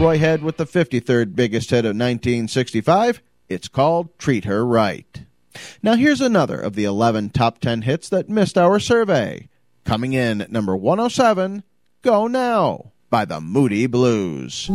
Roy Head with the 53rd biggest hit of 1965. It's called Treat Her Right. Now here's another of the 11 top 10 hits that missed our survey. Coming in at number 107, Go Now by the Moody Blues.